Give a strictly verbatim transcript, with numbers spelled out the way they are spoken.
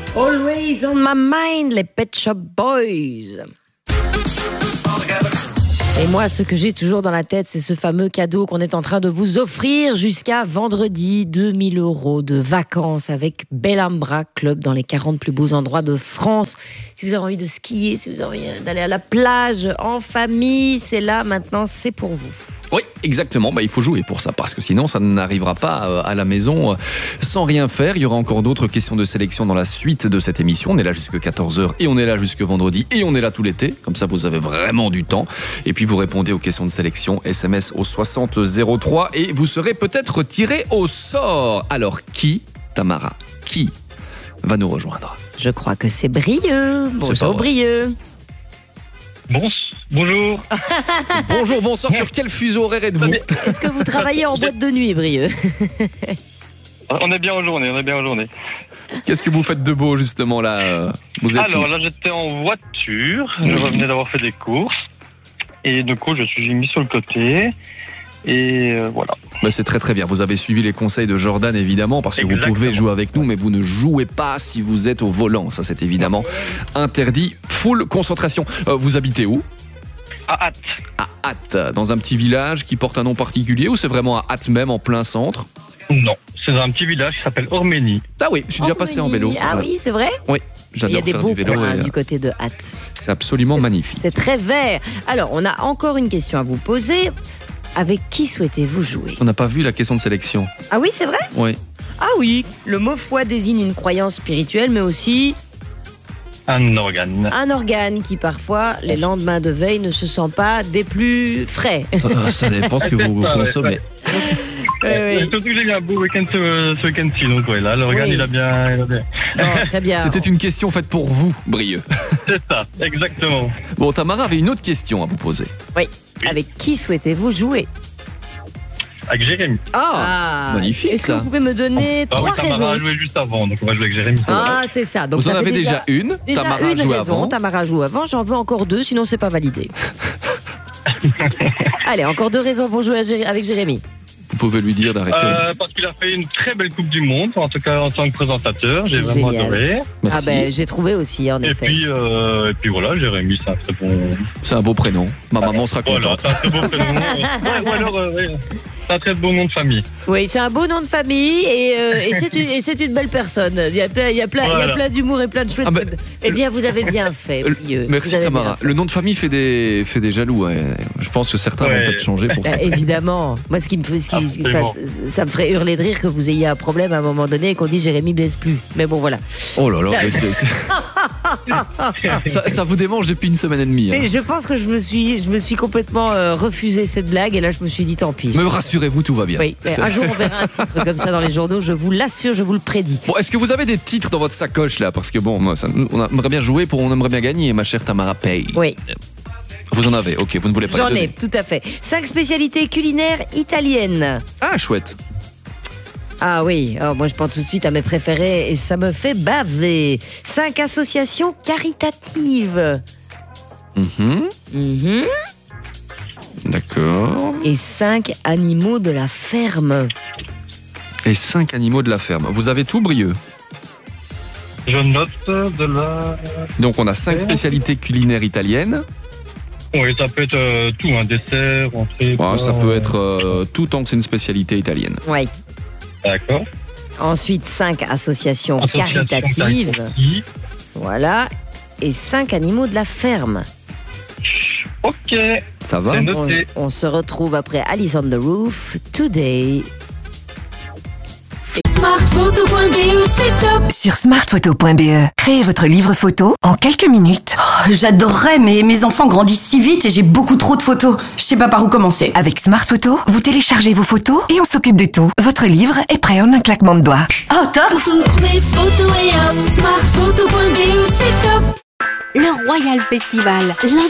Always on my mind, les Pet Shop Boys. Et moi, ce que j'ai toujours dans la tête, c'est ce fameux cadeau qu'on est en train de vous offrir jusqu'à vendredi. deux mille euros de vacances avec Bellambra Club dans les quarante plus beaux endroits de France. Si vous avez envie de skier, si vous avez envie d'aller à la plage en famille, c'est là maintenant, c'est pour vous. Oui, exactement. Bah, il faut jouer pour ça, parce que sinon, ça n'arrivera pas à la maison sans rien faire. Il y aura encore d'autres questions de sélection dans la suite de cette émission. On est là jusqu'à quatorze heures et on est là jusqu'à vendredi et on est là tout l'été. Comme ça, vous avez vraiment du temps. Et puis, vous répondez aux questions de sélection. S M S au soixante zéro trois et vous serez peut-être tiré au sort. Alors, qui, Tamara, qui va nous rejoindre? Je crois que c'est Brieux. Bonjour Brieux. Bon, bonjour. Bonjour, bonsoir. Sur quel fuseau horaire êtes-vous? Est-ce que vous travaillez en boîte de nuit, Brieux? On est bien en journée, on est bien en journée. Qu'est-ce que vous faites de beau, justement, là? Vous êtes Alors où? là, j'étais en voiture. Je revenais d'avoir fait des courses. Et du coup, je suis mis sur le côté. Et euh, voilà. Bah c'est très très bien. Vous avez suivi les conseils de Jordan, évidemment, parce que Exactement. vous pouvez jouer avec nous, mais vous ne jouez pas si vous êtes au volant. Ça, c'est évidemment interdit. Full concentration. Euh, vous habitez où? À hâte. À Hatt, dans un petit village qui porte un nom particulier, ou c'est vraiment à Hatt même, en plein centre? Non, c'est dans un petit village qui s'appelle Orménie. Ah oui, je suis déjà passé en vélo. Ah oui, c'est vrai? Oui, Il y a j'adore des faire beaux du vélo. coins et, du côté de Hatt. C'est absolument magnifique. C'est très vert. Alors, on a encore une question à vous poser. Avec qui souhaitez-vous jouer? On n'a pas vu la question de sélection. Ah oui, c'est vrai? Oui. Ah oui, le mot foi désigne une croyance spirituelle, mais aussi Un organe. un organe qui, parfois, les lendemains de veille, ne se sent pas des plus frais. Ça, ça dépend ce que vous Ah ouais, consommez. Oui, oui. Surtout que j'ai eu un beau week-end ce, ce week-end-ci, donc ouais, là, l'organe, Oui. il a bien... Il a bien... Non, très bien. C'était une question faite pour vous, Brieux. C'est ça, exactement. Bon, Tamara avait une autre question à vous poser. Oui. Avec qui souhaitez-vous jouer? Avec Jérémy. Ah, magnifique, Est-ce que ça. vous pouvez me donner Ah oui, trois Tamara raisons? a joué juste avant, donc on va jouer avec Jérémy. Ah, c'est ça. Donc Vous en ça fait avez déjà une. Déjà Tamara a une joué raison. avant. Tamara joue avant. J'en veux encore deux, sinon c'est pas validé. Allez, encore deux raisons pour jouer à Jé- avec Jérémy. Vous pouvez lui dire d'arrêter. Euh, parce qu'il a fait une très belle Coupe du Monde, en tout cas en tant que présentateur, j'ai vraiment Génial. adoré. Merci. Ah ben, j'ai trouvé aussi, en Et effet. puis, euh, et puis voilà, Jérémy, c'est un très bon... C'est un beau prénom. Ma maman sera Voilà, contente. c'est un très beau prénom. Ouais, ou alors, euh, ouais, c'est un très beau nom de famille. Oui, c'est un beau nom de famille et, euh, et c'est une, et c'est une belle personne. Il y a plein, il y a plein, il y a Voilà. plein d'humour et plein de chouettes. Ah ben, eh bien, vous avez bien fait. Euh, Brieux. Merci Vous avez Tamara. bien fait. Le nom de famille fait des, fait des jaloux. Ouais. Je pense que certains Ouais. vont peut-être changer pour ça. Euh, évidemment. Moi, ce qui me fait, ce qui, Absolument. ça, ça me ferait hurler de rire que vous ayez un problème à un moment donné et qu'on dit Jérémy blesse plus. Mais bon, voilà. Oh là là, Ça- mais c'est- c'est- ça, ça vous démange depuis une semaine et demie. hein. Et je pense que je me suis, je me suis complètement euh, refusé cette blague et là, je me suis dit tant pis. Me rassurez-vous, tout va bien. Oui, C'est- un jour on verra un titre comme ça dans les journaux, je vous l'assure, je vous le prédis. Bon, est-ce que vous avez des titres dans votre sacoche là? Parce que bon, moi, ça- on aimerait bien jouer, pour, on aimerait bien gagner, ma chère Tamara Paye. Oui, Vous en avez, ok, vous ne voulez pas j'en les ai, donner. tout à fait. Cinq spécialités culinaires italiennes. Ah, chouette. Ah oui, oh, moi je pense tout de suite à mes préférés et ça me fait baver. Cinq associations caritatives. Mhm, Mhm. D'accord. Et cinq animaux de la ferme. Et cinq animaux de la ferme. Vous avez tout, Brieux? Je note de la... Donc on a cinq spécialités culinaires italiennes. Oui, ça peut être euh, tout, un dessert, entrée... Ouais, ça plat, peut euh, être euh, tout tant que c'est une spécialité italienne. Oui. D'accord. Ensuite, cinq associations, Association caritatives. caritative. Voilà. Et cinq animaux de la ferme. Ok. Ça va? C'est On, noté. on se retrouve après Alice on the Roof, Today. Smartphoto point b e, c'est top. Sur smartphoto point b e, créez votre livre photo en quelques minutes. Oh, j'adorerais, mais mes enfants grandissent si vite et j'ai beaucoup trop de photos. Je sais pas par où commencer. Avec Smartphoto, vous téléchargez vos photos et on s'occupe de tout. Votre livre est prêt en un claquement de doigts. Oh, top! Pour toutes mes photos et hop, Smartphoto point b e, c'est top. Le Royal Festival,